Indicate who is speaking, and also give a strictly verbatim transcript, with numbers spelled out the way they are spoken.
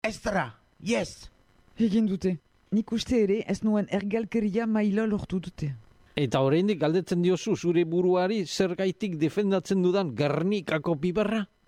Speaker 1: Estra, yes!
Speaker 2: Egin dute. Nik uste ere ez nuen ergalkeria maila lortu dute.
Speaker 3: Eta oraindik galdetzen diozu zure buruari zergaitik defendatzen dudan Gernikako piperra?